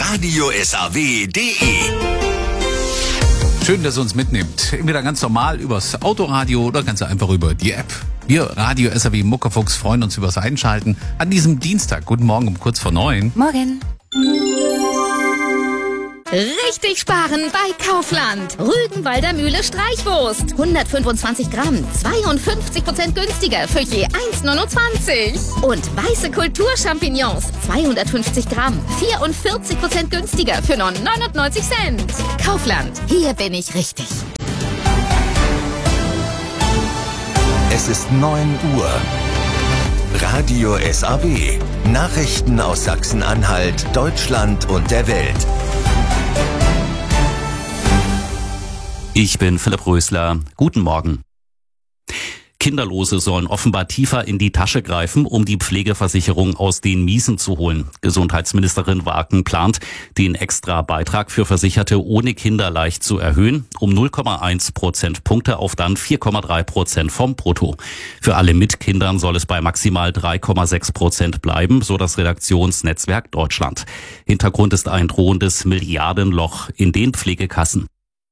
Radio SAW.de. Schön, dass ihr uns mitnimmt. Entweder ganz normal übers Autoradio oder ganz einfach über die App. Wir, Radio SAW Muckefuchs, freuen uns übers Einschalten an diesem Dienstag. Guten Morgen um kurz vor 9. Morgen. Richtig sparen bei Kaufland. Rügenwalder Mühle Streichwurst. 125 Gramm, 52% günstiger für je 1,29. Und weiße Kulturchampignons, 250 Gramm, 44% günstiger für nur 99 Cent. Kaufland, hier bin ich richtig. Es ist 9 Uhr. Radio SAW. Nachrichten aus Sachsen-Anhalt, Deutschland und der Welt. Ich bin Philipp Rösler. Guten Morgen. Kinderlose sollen offenbar tiefer in die Tasche greifen, um die Pflegeversicherung aus den Miesen zu holen. Gesundheitsministerin Waken plant, den extra Beitrag für Versicherte ohne Kinder leicht zu erhöhen, um 0,1 Prozentpunkte auf dann 4,3% vom Brutto. Für alle mit Kindern soll es bei maximal 3,6% bleiben, so das Redaktionsnetzwerk Deutschland. Hintergrund ist ein drohendes Milliardenloch in den Pflegekassen.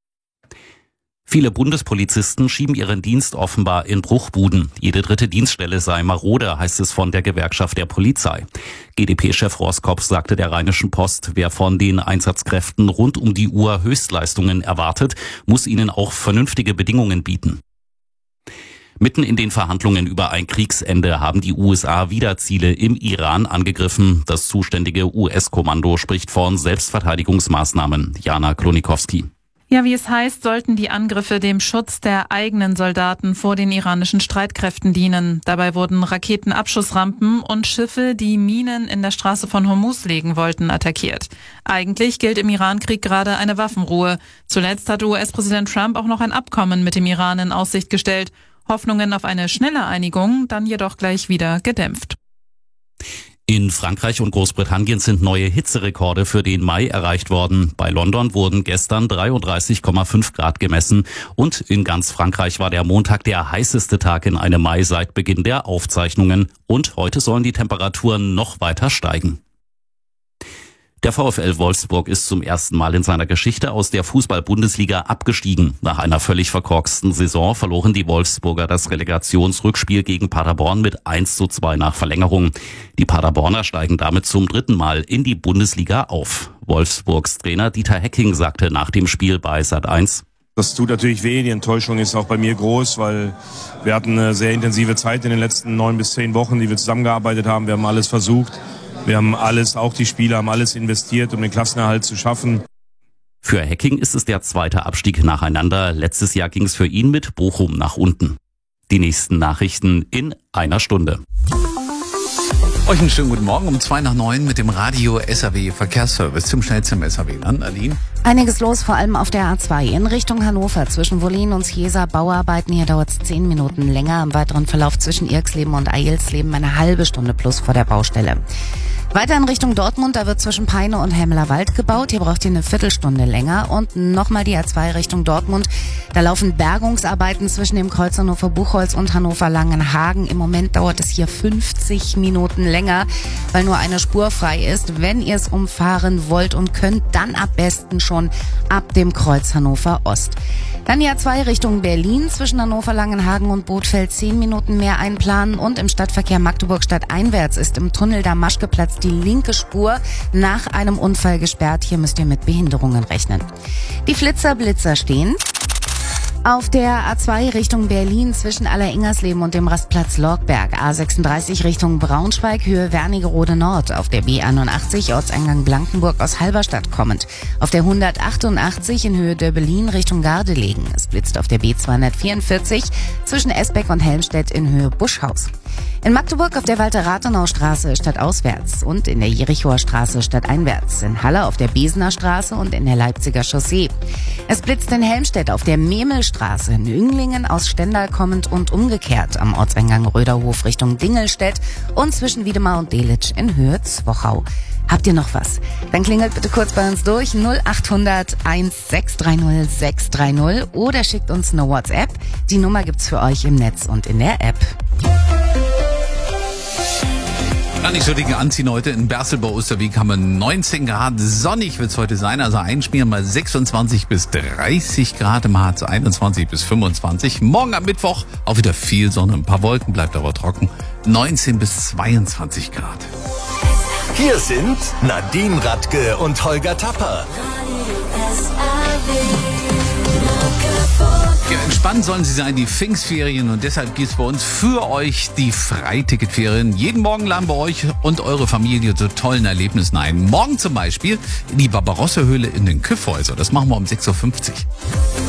Viele Bundespolizisten schieben ihren Dienst offenbar in Bruchbuden. Jede dritte Dienststelle sei marode, heißt es von der Gewerkschaft der Polizei. GdP-Chef Roskopf sagte der Rheinischen Post, wer von den Einsatzkräften rund um die Uhr Höchstleistungen erwartet, muss ihnen auch vernünftige Bedingungen bieten. Mitten in den Verhandlungen über ein Kriegsende haben die USA wieder Ziele im Iran angegriffen. Das zuständige US-Kommando spricht von Selbstverteidigungsmaßnahmen. Jana Klonikowski. Ja, wie es heißt, sollten die Angriffe dem Schutz der eigenen Soldaten vor den iranischen Streitkräften dienen. Dabei wurden Raketenabschussrampen und Schiffe, die Minen in der Straße von Hormuz legen wollten, attackiert. Eigentlich gilt im Irankrieg gerade eine Waffenruhe. Zuletzt hat US-Präsident Trump auch noch ein Abkommen mit dem Iran in Aussicht gestellt. Hoffnungen auf eine schnelle Einigung, dann jedoch gleich wieder gedämpft. In Frankreich und Großbritannien sind neue Hitzerekorde für den Mai erreicht worden. Bei London wurden gestern 33,5 Grad gemessen und in ganz Frankreich war der Montag der heißeste Tag in einem Mai seit Beginn der Aufzeichnungen. Und heute sollen die Temperaturen noch weiter steigen. Der VfL Wolfsburg ist zum ersten Mal in seiner Geschichte aus der Fußball-Bundesliga abgestiegen. Nach einer völlig verkorksten Saison verloren die Wolfsburger das Relegationsrückspiel gegen Paderborn mit 1:2 nach Verlängerung. Die Paderborner steigen damit zum dritten Mal in die Bundesliga auf. Wolfsburgs Trainer Dieter Hecking sagte nach dem Spiel bei Sat.1: Das tut natürlich weh, die Enttäuschung ist auch bei mir groß, weil wir hatten eine sehr intensive Zeit in den letzten 9 bis 10 Wochen, die wir zusammengearbeitet haben. Wir haben alles versucht. Wir haben alles, auch die Spieler haben alles investiert, um den Klassenerhalt zu schaffen. Für Hecking ist es der zweite Abstieg nacheinander. Letztes Jahr ging es für ihn mit Bochum nach unten. Die nächsten Nachrichten in einer Stunde. Euch einen schönen guten Morgen um 8:02 mit dem Radio SAW Verkehrsservice zum schnellsten SAW. Dann, Aline. Einiges los, vor allem auf der A2 in Richtung Hannover. Zwischen Wollin und Chiesa Bauarbeiten. Hier dauert es 10 Minuten länger. Im weiteren Verlauf zwischen Irksleben und Eilsleben eine halbe Stunde plus vor der Baustelle. Weiter in Richtung Dortmund, da wird zwischen Peine und Hemmelerwald gebaut. Hier braucht ihr eine Viertelstunde länger. Und nochmal die A2 Richtung Dortmund. Da laufen Bergungsarbeiten zwischen dem Kreuz Hannover-Buchholz und Hannover-Langenhagen. Im Moment dauert es hier 50 Minuten länger, weil nur eine Spur frei ist. Wenn ihr es umfahren wollt und könnt, dann am besten schon ab dem Kreuz Hannover-Ost. Dann die A2 Richtung Berlin, zwischen Hannover-Langenhagen und Bothfeld 10 Minuten mehr einplanen. Und im Stadtverkehr Magdeburg stadteinwärts ist im Tunnel Damaschkeplatz die linke Spur nach einem Unfall gesperrt. Hier müsst ihr mit Behinderungen rechnen. Die Blitzer stehen auf der A2 Richtung Berlin zwischen Alleringers-Leben und dem Rastplatz Lorgberg. A36 Richtung Braunschweig, Höhe Wernigerode Nord. Auf der B81 Ortseingang Blankenburg aus Halberstadt kommend. Auf der 188 in Höhe Döbelin Richtung Gardelegen. Es blitzt auf der B244 zwischen Esbeck und Helmstedt in Höhe Buschhaus. In Magdeburg auf der Walter-Rathenau-Straße stadtauswärts und in der Jerichoer Straße stadteinwärts. In Halle auf der Besener Straße und in der Leipziger Chaussee. Es blitzt in Helmstedt auf der Memelstraße, in Ünglingen aus Stendal kommend und umgekehrt am Ortseingang Röderhof Richtung Dingelstedt und zwischen Wiedemar und Delitzsch in Höhe Zwochau. Habt ihr noch was? Dann klingelt bitte kurz bei uns durch 0800 1630 630 oder schickt uns eine WhatsApp. Die Nummer gibt's für euch im Netz und in der App. Gar nicht so dick anziehen heute. In Bersel bei Osterweg haben wir 19 Grad. Sonnig wird's heute sein. Also einschmieren mal 26 bis 30 Grad. Im Harz 21 bis 25. Morgen am Mittwoch auch wieder viel Sonne. Ein paar Wolken, bleibt aber trocken. 19 bis 22 Grad. Hier sind Nadine Radke und Holger Tapper. Ja, entspannt sollen sie sein, die Pfingstferien, und deshalb gibt's bei uns für euch die Freiticketferien. Jeden Morgen laden wir euch und eure Familie zu tollen Erlebnissen ein. Morgen zum Beispiel in die Barbarossa-Höhle in den Kyffhäuser. Das machen wir um 6.50 Uhr.